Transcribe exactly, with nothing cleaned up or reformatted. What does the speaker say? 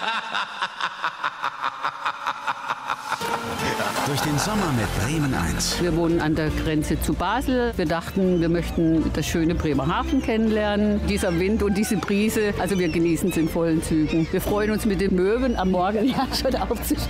Durch den Sommer mit Bremen eins. Wir wohnen an der Grenze zu Basel. Wir dachten, wir möchten das schöne Bremerhaven kennenlernen. Dieser Wind und diese Brise, also wir genießen es in vollen Zügen. Wir freuen uns mit den Möwen am Morgen ja schon aufzustehen.